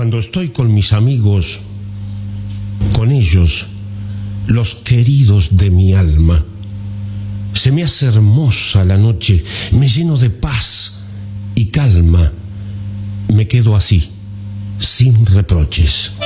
Cuando estoy con mis amigos, con ellos, los queridos de mi alma, se me hace hermosa la noche, me lleno de paz y calma, me quedo así, sin reproches.